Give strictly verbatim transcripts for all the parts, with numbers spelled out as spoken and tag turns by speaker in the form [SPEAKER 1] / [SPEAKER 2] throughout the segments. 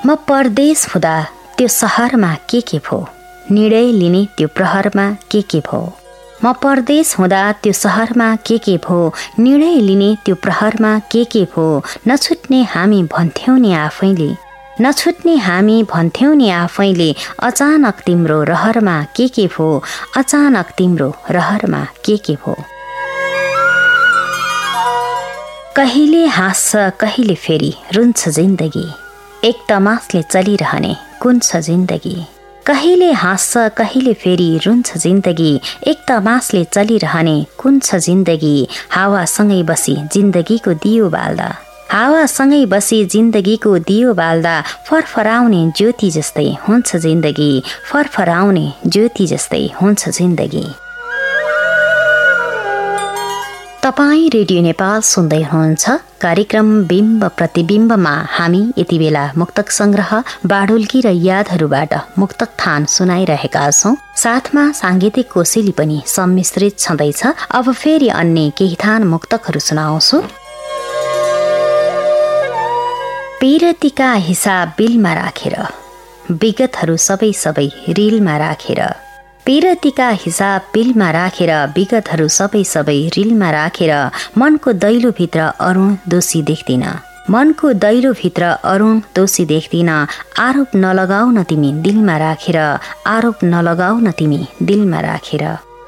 [SPEAKER 1] म परदेश हुँदा त्यो सहरमा के के भो, निर्णय लिने त्यो प्रहरमा के के भो। म परदेश हुँदा त्यो सहरमा के के भो, निर्णय लिने त्यो प्रहरमा के के भो। नछुट्ने हामी भन्थ्यौं नि आफैले, नछुट्ने हामी भन्थ्यौं नि आफैले। अचानक तिम्रो रहरमा के के भो, अचानक तिम्रो रहरमा के के भो। कहिले हाँस्छ कहिले फेरि रुन्छ जिन्दगी, एक तमासले चलिरहने कुन छ जिन्दगी। कहिले हाँस्छ कहिले फेरि रुन्छ जिन्दगी, एक तमासले चलिरहने कुन छ जिन्दगी। हावासँगै बसी जिन्दगीको दियो बाल्दा, हावासँगै बसी जिन्दगीको दियो बाल्दा। फरफराउने ज्योति जस्तै हुन्छ जिन्दगी, फरफराउने ज्योति जस्तै हुन्छ जिन्दगी। तपाईँ रेडियो नेपाल सुन्दै हुनुहुन्छ। कार्यक्रम बिम्ब प्रतिबिम्बमा हामी यति बेला मुक्तक संग्रह बाडुल्की र यादहरूबाट मुक्तक थान सुनाइरहेका छौं। साथमा सांगीतिक कोसेली पनि सम्मिश्रित छँदैछ। अब फेरि अन्य केही थान मुक्तकहरू सुनाउँछु। पीरतीका हिसाब बिलमा राखेर, विगतहरू सबै सबै रिलमा राखेर। पीरतीका हिसाब बिलमा राखेर, विगतहरू सबै सबै रिलमा राखेर। मनको दैलोभित्र अरुण दोषी देख्दिन, मनको दैलोभित्र अरुण दोषी देख्दिन। आरोप नलगाउन तिमी दिलमा राखेर, आरोप नलगाउन तिमी दिलमा राखेर।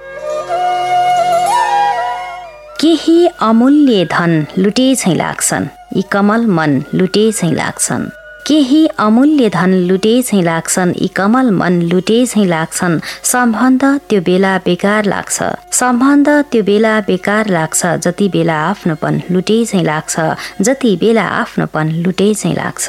[SPEAKER 1] केही अमूल्य धन लुटे झैं लाग्छन्, यी कमल मन लुटे झैं लाग्छन्। केही अमूल्य धन लुटे झैं लाग्छन्, यी कमल मन लुटे झैं लाग्छन्। सम्बन्ध त्यो बेला बेकार लाग्छ, सम्बन्ध त्यो बेला बेकार लाग्छ। जति बेला आफ्नोपन लुटे झैं लाग्छ, जति बेला आफ्नोपन लुटे झैं लाग्छ।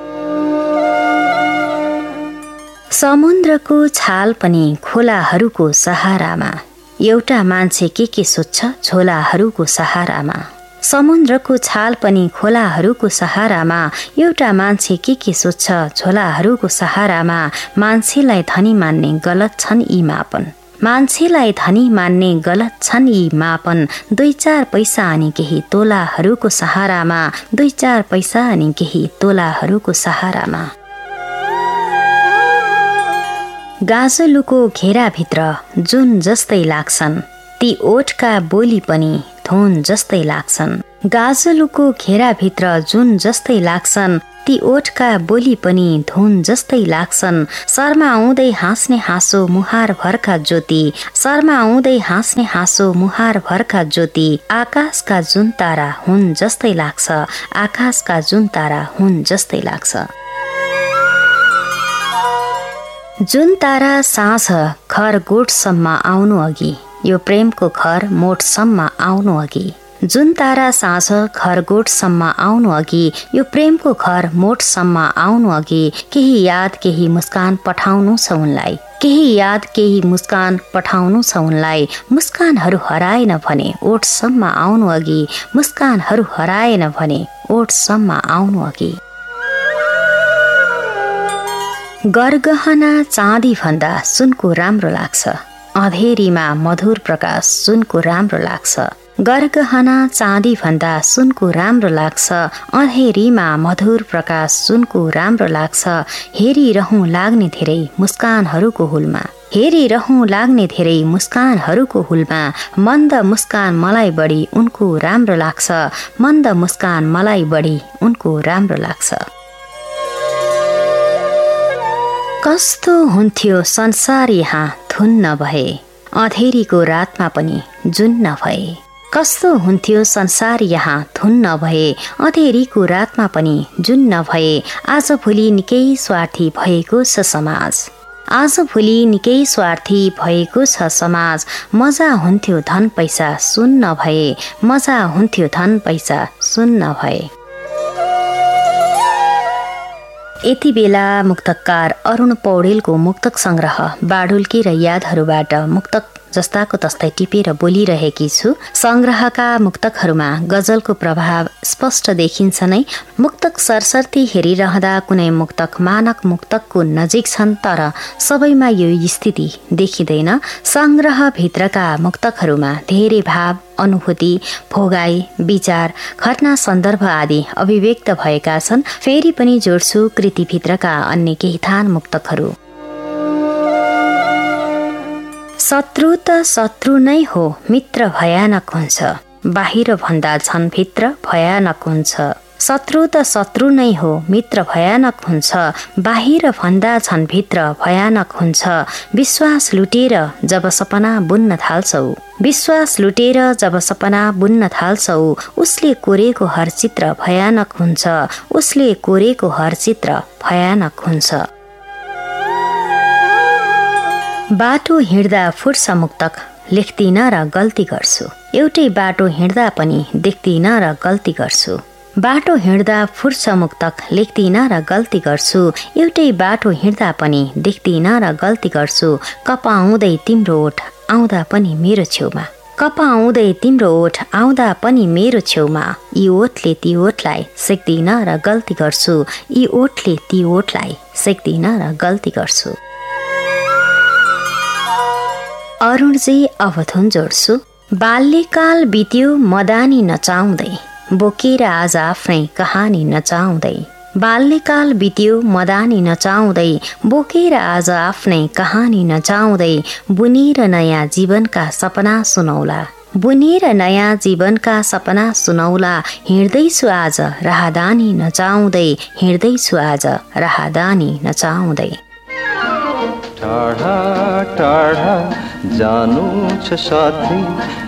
[SPEAKER 1] समुद्रको छाल पनि खोलाहरूको सहारामा, एउटा मान्छे के के सोच्छ झोलाहरूको सहारामा। समुद्रको छाल पनि खोलाहरूको सहारामा, एउटा मान्छे के के सोच्छ झोलाहरूको सहारामा। मान्छेलाई धनी मान्ने गलत छन् यी मापन, मान्छेलाई धनी मान्ने गलत छन् यी मापन। दुई चार पैसा अनि केही तोलाहरूको सहारामा, दुई चार पैसा अनि केही तोलाहरूको सहारामा। गाजलुको घेराभित्र जुन जस्तै लाग्छन्, ती ओठका बोली पनि धुन जस्तै लाग्छन्। गाजलुको घेराभित्र जुन जस्तै लाग्छन्, ती ओठका बोली पनि धुन जस्तै लाग्छन्। शर्मा आउँदै हाँस्ने हाँसो मुहार भरका ज्योति, शर्मा आउँदै हाँस्ने हाँसो मुहार भरका ज्योति। आकाशका जुन तारा हुन् जस्तै लाग्छ, आकाशका जुन तारा हुन् जस्तै लाग्छ। जुन तारा साँझ घर गोठसम्म आउनु अघि, यो प्रेमको घर मोठसम्म आउनु अघि। जुन तारा साँझ घर गोठसम्म आउनु अघि, यो प्रेमको घर मोठसम्म आउनु अघि। केही याद केही मुस्कान पठाउनु छ उनलाई, केही याद केही मुस्कान पठाउनु छ उनलाई। मुस्कानहरू हराएन भने ओठसम्म आउनु अघि, मुस्कानहरू हराएन भने ओठसम्म आउनु अघि। गरगहना चाँदी भन्दा सुनको राम्रो लाग्छ, अँधेरीमा मधुर प्रकाश सुनको राम्रो लाग्छ। गरगहना चाँदी भन्दा सुनको राम्रो लाग्छ, अँधेरीमा मधुर प्रकाश सुनको राम्रो लाग्छ। हेरिरहँ लाग्ने धेरै मुस्कानहरूको हुलमा, हेरिरहँ लाग्ने धेरै मुस्कानहरूको हुलमा। मन्द मुस्कान मलाई बढी उनको राम्रो लाग्छ, मन्द मुस्कान मलाई बढी उनको राम्रो लाग्छ। कस्तो हुन्थ्यो संसार यहाँ धुन नभए, अँधेरीको रातमा पनि जुन नभए। कस्तो हुन्थ्यो संसार यहाँ धुन नभए, अँधेरीको रातमा पनि जुन नभए। आज भोलि निकै स्वार्थी भएको छ समाज, आज भोलि निकै स्वार्थी भएको छ समाज। मजा हुन्थ्यो धन पैसा सुन नभए, मजा हुन्थ्यो धन पैसा सुन नभए। यति बेला मुक्तकार अरुण पौडेलको मुक्तक संग्रह बाडुल्की र यादहरूबाट मुक्तक जस्ताको तस्तै टिपेर बोलिरहेकी छु। संग्रहका मुक्तकहरूमा गजलको प्रभाव स्पष्ट देखिन्छ नै। मुक्तक सरसर्ती हेरिरहँदा कुनै मुक्तक मानक मुक्तकको नजिक छन्, तर सबैमा यो स्थिति देखिँदैन। संग्रहभित्रका मुक्तकहरूमा धेरै भाव, अनुभूति, भोगाई, विचार, घटना, सन्दर्भ आदि अभिव्यक्त भएका छन्। फेरि पनि जोड्छु कृतिभित्रका अन्य केही थान मुक्तकहरू। शत्रु त शत्रु नै हो, मित्र भयानक हुन्छ, बाहिर भन्दा झन् भित्र भयानक हुन्छ। शत्रु त शत्रु नै हो, मित्र भयानक हुन्छ, बाहिर भन्दा झन् भित्र भयानक हुन्छ। विश्वास लुटेर जब सपना बुन्न थाल्छौ, विश्वास लुटेर जब सपना बुन्न थाल्छौ, उसले कोरेको हर चित्र भयानक हुन्छ, उसले कोरेको हर चित्र भयानक हुन्छ। बाटो हिँड्दा फुर्छ मुक्तक, लेख्दिन र गल्ती गर्छु, एउटै बाटो हिँड्दा पनि देख्दिन र गल्ती गर्छु। बाटो हिँड्दा फुर्छ मुक्तक, लेख्दिन र गल्ती गर्छु, एउटै बाटो हिँड्दा पनि देख्दिन र गल्ती गर्छु। कप आउँदै तिम्रो ओठ आउँदा पनि मेरो छेउमा, कप आउँदै तिम्रो ओठ आउँदा पनि मेरो छेउमा, यी ओठले ती ओठलाई सेक्दिन र गल्ती गर्छु, यी ओठले ती ओठलाई सेक्दिन र गल्ती गर्छु। अरुणजी अवधुन जोड्छु। बाल्यकाल बित्यो मदानी नचाउँदै, बोकेर आज आफ्नै कहानी नचाउँदै। बाल्यकाल बित्यो मदानी नचाउँदै, बोकेर आज आफ्नै कहानी नचाउँदै। बुनेर नयाँ जीवनका सपना सुनौला, बुनेर नयाँ जीवनका सपना सुनौला। हिँड्दैछु आज राहदानी नचाउँदै, हिँड्दैछु आज राहदानी नचाउँदै।
[SPEAKER 2] टाढा टाढा जानु छ साथी,